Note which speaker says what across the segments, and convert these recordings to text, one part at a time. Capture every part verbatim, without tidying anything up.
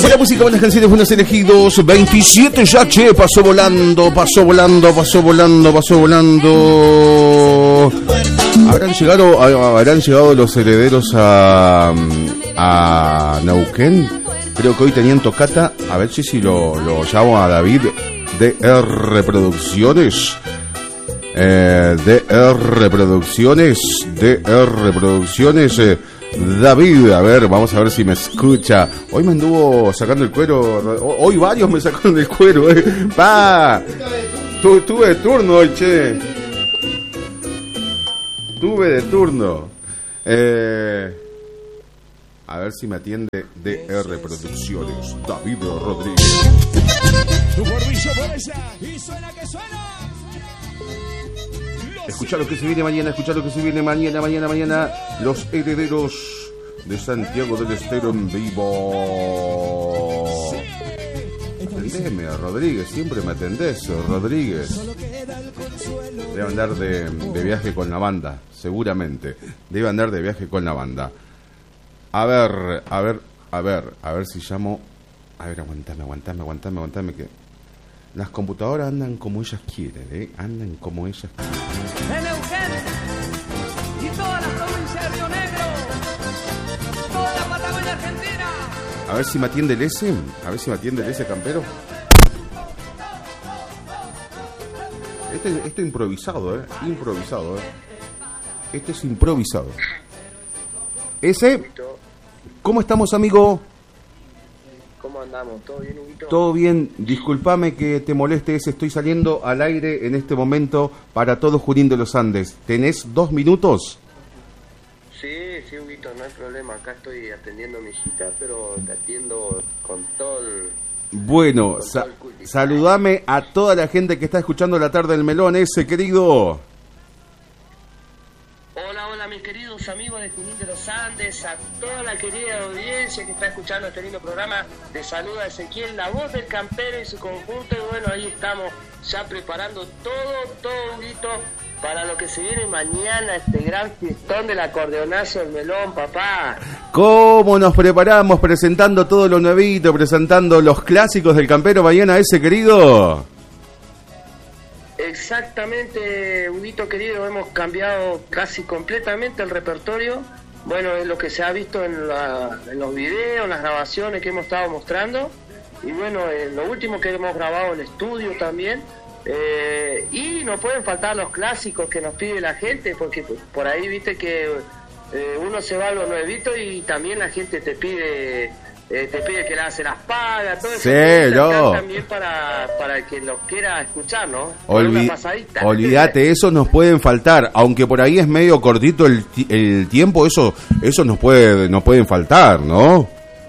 Speaker 1: Buena música, buenas canciones, buenos elegidos. veintisiete ya, che, pasó volando, pasó volando, pasó volando, pasó volando. ¿Habrán llegado, habrán llegado los herederos a, a Neuquén? Creo que hoy tenían tocata. A ver si, si lo, lo llamo a David D R Producciones. Eh, D R Producciones, D R Producciones. Eh, David, a ver, vamos a ver si me escucha. Hoy me anduvo sacando el cuero. Hoy varios me sacaron el cuero, eh. Pa, tu, tuve de turno hoy, che. Tuve de turno. Eh, a ver si me atiende D R Producciones. David Rodríguez. Escuchá lo que se viene mañana, escuchá lo que se viene mañana, mañana, mañana. Los herederos de Santiago del Estero en vivo. Atendeme, Rodríguez, siempre me atendés, Rodríguez. Debe andar de, de viaje con la banda, seguramente. Debe andar de viaje con la banda. A ver, a ver, a ver, a ver si llamo. A ver, aguantame, aguantame, aguantame, aguantame que... Las computadoras andan como ellas quieren, ¿eh? Andan como ellas quieren.
Speaker 2: En Neuquén y toda la provincia de Río Negro, toda la Patagonia Argentina.
Speaker 1: A ver si me atiende el S, a ver si me atiende el S, campero. Este, este improvisado, ¿eh? Improvisado, ¿eh? Este es improvisado. S, ¿cómo estamos, amigo?
Speaker 3: ¿Cómo andamos? ¿Todo bien, Huguito?
Speaker 1: Todo bien, discúlpame que te moleste, estoy saliendo al aire en este momento para todo Junín de los Andes. ¿Tenés dos minutos?
Speaker 3: Sí, sí, Huguito, no hay problema. Acá estoy atendiendo a mi hijita, pero te atiendo con todo el...
Speaker 1: Bueno, sa- saludame a toda la gente que está escuchando La Tarde del Melón, ese querido.
Speaker 3: Hola, hola, mis queridos amigos de Junín de los Andes, a toda la querida audiencia que está escuchando este lindo programa. Te saluda Ezequiel, la voz del campero y su conjunto. Y bueno, ahí estamos ya preparando todo, todo, Huguito, para lo que se viene mañana, este gran fiestón del acordeonazo del melón, papá.
Speaker 1: ¿Cómo nos preparamos presentando todo lo nuevito, presentando los clásicos del campero mañana, ese querido?
Speaker 3: Exactamente, Huguito querido, hemos cambiado casi completamente el repertorio. Bueno, es lo que se ha visto en, la, en los videos, en las grabaciones que hemos estado mostrando. Y bueno, eh, lo último que hemos grabado en estudio también. Eh, y no pueden faltar los clásicos que nos pide la gente, porque por ahí viste que eh, uno se va a lo nuevito y también la gente te pide... Eh, te pide que la se las paga, todo eso.
Speaker 1: Sí, yo.
Speaker 3: También para, para el que los quiera escuchar, ¿no?
Speaker 1: Olvi- olvídate, eso nos pueden faltar, aunque por ahí es medio cortito el, ti- el tiempo, eso eso nos puede nos pueden faltar, ¿no?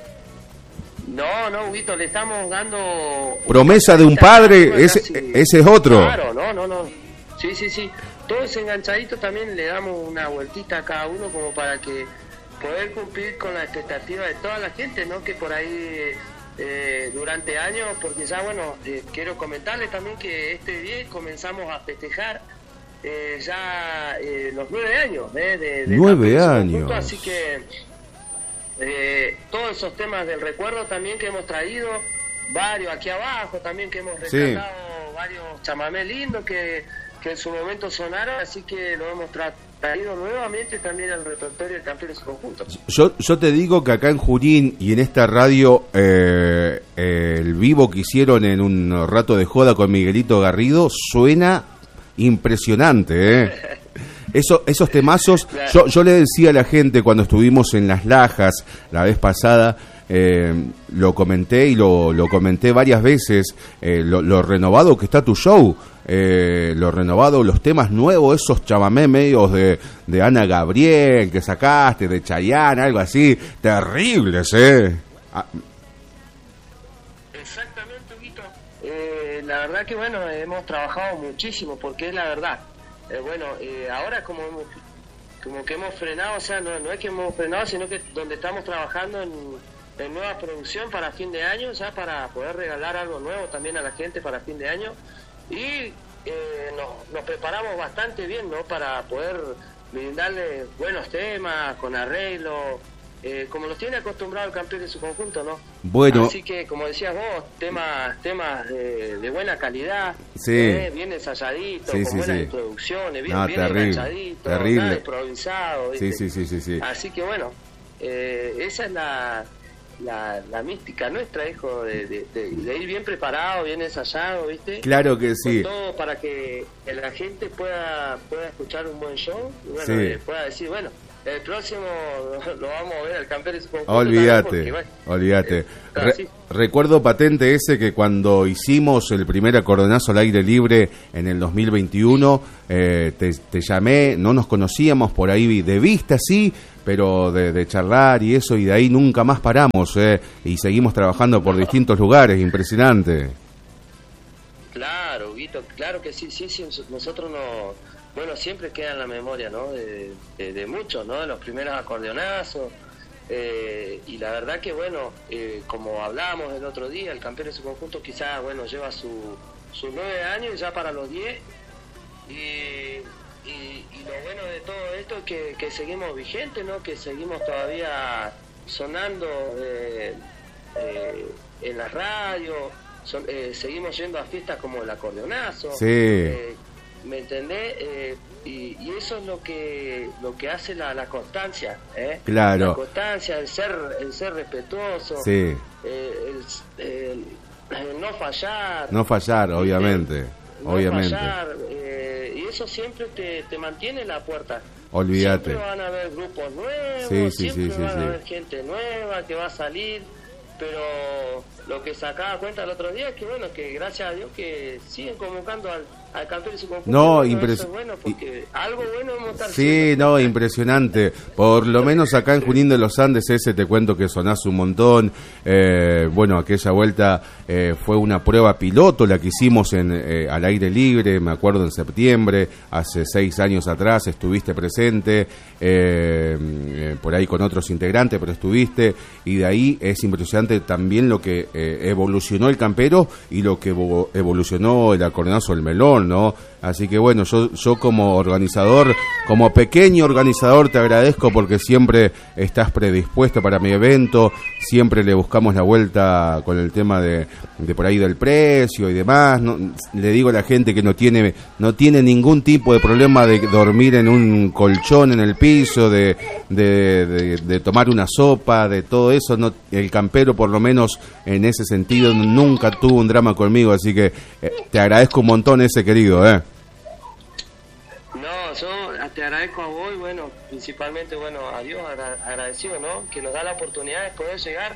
Speaker 3: No, no, Huguito, le estamos dando...
Speaker 1: Promesa de un padre, ese, ese es otro.
Speaker 3: Claro, no, no, no. Sí, sí, sí. Todo ese enganchadito también le damos una vueltita a cada uno como para que poder cumplir con la expectativa de toda la gente, ¿no? Que por ahí eh, durante años, porque ya, bueno, eh, quiero comentarles también que este día comenzamos a festejar eh, ya eh, los nueve años, ¿eh? De, de
Speaker 1: nueve años.
Speaker 3: Así que eh, todos esos temas del recuerdo también que hemos traído, varios aquí abajo también que hemos rescatado, sí. Varios chamamés lindos que, que en su momento sonaron, así que lo hemos tratado. Traído nuevamente también al repertorio del campero y su conjunto.
Speaker 1: Yo, yo te digo que acá en Junín y en esta radio, eh, eh, el vivo que hicieron en un rato de joda con Miguelito Garrido, suena impresionante, ¿eh? Eso, esos temazos, claro. yo, yo le decía a la gente cuando estuvimos en Las Lajas la vez pasada, eh, lo comenté y lo, lo comenté varias veces, eh, lo, lo renovado que está tu show. Eh, lo renovado, los temas nuevos, esos chamamé medios de, de Ana Gabriel que sacaste, de Chayanne, algo así, terribles, ¿eh? Ah.
Speaker 3: Exactamente, Huguito. Eh, la verdad que, bueno, hemos trabajado muchísimo, porque es la verdad. Eh, bueno, eh, ahora como hemos, como que hemos frenado, o sea, no, no es que hemos frenado, sino que donde estamos trabajando en, en nueva producción para fin de año, ya para poder regalar algo nuevo también a la gente para fin de año. Y eh, nos, nos preparamos bastante bien, ¿no? Para poder brindarle buenos temas, con arreglo, eh, como los tiene acostumbrado el campeón en su conjunto, ¿no?
Speaker 1: Bueno.
Speaker 3: Así que, como decías vos, temas temas de, de buena calidad,
Speaker 1: sí.
Speaker 3: eh, bien ensayaditos,
Speaker 1: sí,
Speaker 3: con
Speaker 1: sí,
Speaker 3: buenas
Speaker 1: sí.
Speaker 3: introducciones, bien,
Speaker 1: No,
Speaker 3: bien
Speaker 1: terrible,
Speaker 3: enganchaditos,
Speaker 1: terrible.
Speaker 3: nada improvisado, ¿viste?
Speaker 1: Sí, sí, sí, sí, sí.
Speaker 3: Así que bueno, eh, esa es la, la, la mística nuestra, hijo, de, de, de, de ir bien preparado, bien ensayado, ¿viste?
Speaker 1: Claro que sí.
Speaker 3: Con todo para que la gente pueda pueda escuchar un buen show y bueno,
Speaker 1: Sí.
Speaker 3: eh, pueda decir, bueno, el próximo lo vamos a ver al campeón en su conjunto.
Speaker 1: Olvídate,
Speaker 3: porque, bueno,
Speaker 1: olvídate.
Speaker 3: eh,
Speaker 1: Re-
Speaker 3: así.
Speaker 1: recuerdo patente ese que cuando hicimos el primer acordeonazo al aire libre en el dos mil veintiuno, eh, te, te llamé, no nos conocíamos por ahí de vista, sí, pero de, de charlar y eso, y de ahí nunca más paramos, eh, y seguimos trabajando por distintos lugares, impresionante.
Speaker 3: Claro, Guito, claro que sí, sí, sí, nosotros no, bueno, siempre queda en la memoria, ¿no? De, de, de muchos, ¿no? De los primeros acordeonazos, eh, y la verdad que, bueno, eh, como hablábamos el otro día, el campeón en su conjunto quizás, bueno, lleva su, sus nueve años ya para los diez, y, y, y lo bueno de todo esto es que, que seguimos vigentes, ¿no? Que seguimos todavía sonando eh, eh, en la radio. Son, eh, seguimos yendo a fiestas como el acordeonazo,
Speaker 1: Sí.
Speaker 3: eh, ¿me entendés? Eh, y, y eso es lo que lo que hace la, la constancia, ¿eh?
Speaker 1: Claro.
Speaker 3: La constancia, el ser el ser respetuoso,
Speaker 1: Sí.
Speaker 3: eh, el, el- el no fallar,
Speaker 1: No fallar, obviamente,
Speaker 3: no
Speaker 1: obviamente.
Speaker 3: fallar, eh, y eso siempre te, te mantiene en la puerta.
Speaker 1: Olvídate.
Speaker 3: Siempre van a haber grupos nuevos,
Speaker 1: Sí, sí,
Speaker 3: siempre
Speaker 1: sí, sí,
Speaker 3: van
Speaker 1: sí.
Speaker 3: a haber gente nueva que va a salir, pero lo que sacaba cuenta el otro día es que bueno, que gracias a Dios que siguen convocando al, al campeón de su conjunto.
Speaker 1: No,
Speaker 3: Bueno,
Speaker 1: impres-
Speaker 3: eso es bueno porque algo bueno vamos a estar
Speaker 1: Sí,
Speaker 3: haciendo.
Speaker 1: no, impresionante. Por lo menos acá en Junín de los Andes, ese te cuento que sonás un montón. Eh, bueno, aquella vuelta eh, fue una prueba piloto la que hicimos en, eh, al aire libre, me acuerdo en septiembre, hace seis años atrás, estuviste presente, eh, eh, por ahí con otros integrantes, pero estuviste, y de ahí es impresionante también lo que eh, evolucionó el campero y lo que evo- evolucionó el acordeonazo del melón, ¿no? Así que bueno, yo, yo como organizador, como pequeño organizador, te agradezco porque siempre estás predispuesto para mi evento, siempre le buscamos la vuelta con el tema de, de por ahí del precio y demás. No, le digo a la gente que no tiene, no tiene ningún tipo de problema de dormir en un colchón en el piso, de, de, de, de tomar una sopa, de todo eso. No, el campero, por lo menos en ese sentido, nunca tuvo un drama conmigo, así que eh, te agradezco un montón ese querido, ¿eh?
Speaker 3: No, yo te agradezco a vos y bueno, principalmente bueno, a Dios agra- agradecido, ¿no? Que nos da la oportunidad de poder llegar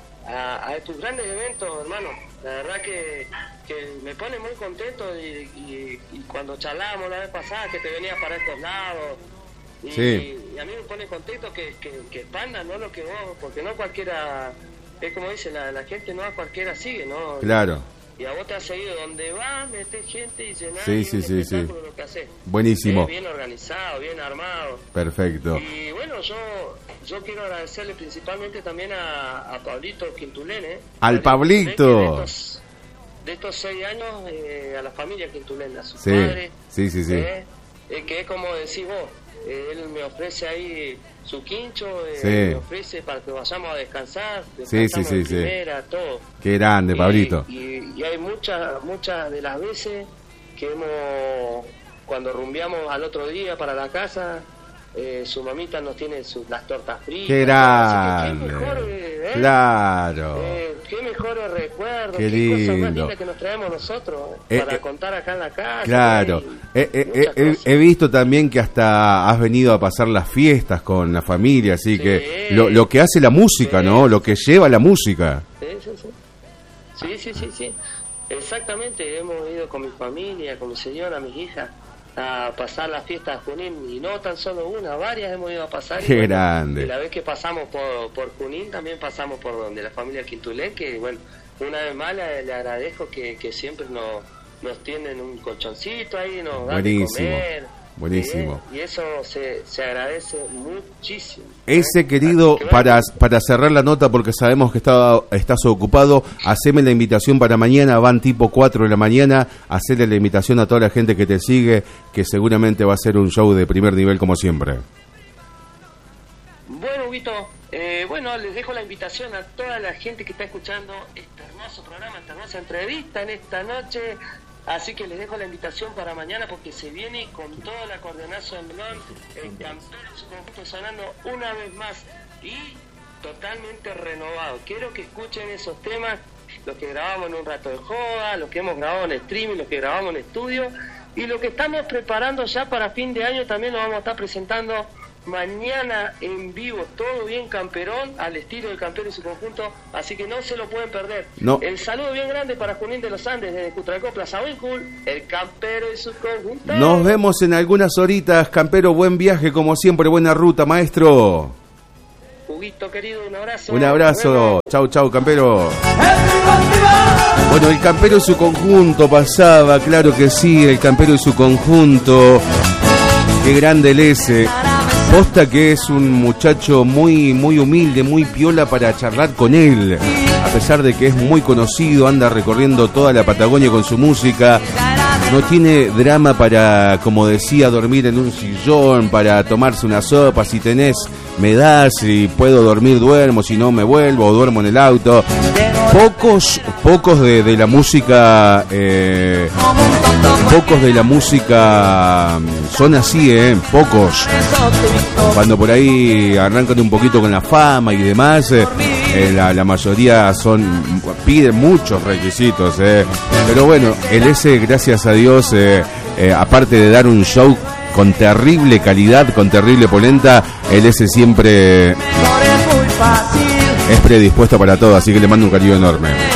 Speaker 3: a, a estos grandes eventos, hermano. La verdad que, que me pone muy contento y, y, y cuando charlábamos la vez pasada que te venías para estos lados y,
Speaker 1: Sí.
Speaker 3: y a mí me pone contento que, que, que expandan, ¿no? Lo que vos, porque no cualquiera, es como dice, la, la gente no a cualquiera sigue, ¿no?
Speaker 1: Claro.
Speaker 3: Y a vos te has seguido donde vas, metés gente y llenás
Speaker 1: Sí,
Speaker 3: y
Speaker 1: sí,
Speaker 3: un
Speaker 1: sí, sí.
Speaker 3: espectáculo lo que haces.
Speaker 1: Buenísimo.
Speaker 3: Eh, bien organizado, bien armado.
Speaker 1: Perfecto.
Speaker 3: Y bueno, yo yo quiero agradecerle principalmente también a, a Pablito Quintulén, ¿eh?
Speaker 1: Al
Speaker 3: Pablito
Speaker 1: Pablito.
Speaker 3: Quintulén, que De estos, de estos seis años, eh, a la familia Quintulén, a su
Speaker 1: Sí,
Speaker 3: padre.
Speaker 1: sí, sí, sí.
Speaker 3: eh, eh, que es como decís vos, eh, él me ofrece ahí su quincho, eh,
Speaker 1: Sí.
Speaker 3: me ofrece para que vayamos a descansar,
Speaker 1: Sí,
Speaker 3: descansamos
Speaker 1: sí, sí,
Speaker 3: en
Speaker 1: sí.
Speaker 3: primera, todo.
Speaker 1: Qué grande,
Speaker 3: Y-
Speaker 1: Pablito.
Speaker 3: Y, y hay muchas muchas de las veces que hemos, cuando rumbeamos al otro día para la casa, eh, su mamita nos tiene su- las tortas fritas.
Speaker 1: Qué
Speaker 3: así que
Speaker 1: grande.
Speaker 3: qué mejor, eh, ¿eh?
Speaker 1: Claro.
Speaker 3: Eh, qué mejores recuerdos,
Speaker 1: Qué
Speaker 3: qué, cosas más
Speaker 1: lindo.
Speaker 3: lindas que nos traemos nosotros
Speaker 1: Eh,
Speaker 3: para
Speaker 1: eh,
Speaker 3: contar acá en la casa.
Speaker 1: Claro.
Speaker 3: y
Speaker 1: Eh, eh,
Speaker 3: muchas
Speaker 1: eh,
Speaker 3: cosas.
Speaker 1: he visto también que hasta has venido a pasar las fiestas con la familia, así
Speaker 3: Sí.
Speaker 1: que lo, lo que hace la música,
Speaker 3: Sí.
Speaker 1: ¿no? Lo que lleva la música.
Speaker 3: Sí, sí, sí. Sí, sí, sí, sí. Exactamente, hemos ido con mi familia, con mi señora, mis hijas, a pasar las fiestas de Junín, y no tan solo una, varias hemos ido a pasar. y
Speaker 1: Qué
Speaker 3: bueno,
Speaker 1: grande.
Speaker 3: Y la vez que pasamos por, por Junín, también pasamos por donde la familia Quintulén, que bueno, una vez más le, le agradezco que, que siempre nos, nos tienen un colchoncito ahí, nos dan de
Speaker 1: Buenísimo,
Speaker 3: comer.
Speaker 1: buenísimo.
Speaker 3: ¿sí? Y eso se, se agradece muchísimo.
Speaker 1: Ese
Speaker 3: ¿eh?
Speaker 1: querido,
Speaker 3: Así que, bueno,
Speaker 1: para, para cerrar la nota, porque sabemos que está, estás ocupado, haceme la invitación para mañana, van tipo cuatro de la mañana, hacerle la invitación a toda la gente que te sigue, que seguramente va a ser un show de primer nivel como siempre.
Speaker 3: Bueno, Huguito, Eh, bueno, les dejo la invitación a toda la gente que está escuchando este hermoso programa, esta hermosa entrevista en esta noche. Así que les dejo la invitación para mañana porque se viene con todo el acordeonazo en blon, el campero en su conjunto sonando una vez más y totalmente renovado. Quiero que escuchen esos temas, los que grabamos en un rato de joda, los que hemos grabado en streaming, los que grabamos en estudio y lo que estamos preparando ya para fin de año también lo vamos a estar presentando mañana en vivo, todo bien camperón, al estilo del campero y su conjunto, así que no se lo pueden perder.
Speaker 1: No.
Speaker 3: El saludo bien grande para Junín de los Andes, desde Cutralcó, Plaza Huincul, el campero y su conjunto.
Speaker 1: Nos vemos en algunas horitas, campero, buen viaje como siempre, buena ruta, maestro.
Speaker 3: Huguito querido, un abrazo.
Speaker 1: Un abrazo, chau, chau, campero. Bueno, el campero y su conjunto pasaba, claro que sí, el campero y su conjunto. Qué grande el ese. Posta que es un muchacho muy muy humilde, muy piola para charlar con él. A pesar de que es muy conocido, anda recorriendo toda la Patagonia con su música. No tiene drama para, como decía, dormir en un sillón, para tomarse una sopa. Si tenés, me das, si puedo dormir, duermo, si no me vuelvo o duermo en el auto. Pocos, pocos de, de la música, eh, pocos de la música son así, eh, pocos. Cuando por ahí arrancan un poquito con la fama y demás, eh, eh, la, la mayoría son piden muchos requisitos, eh. Pero bueno, el S, gracias a Dios, eh, eh, aparte de dar un show con terrible calidad, con terrible polenta, el S siempre es predispuesto para todo, así que le mando un cariño enorme.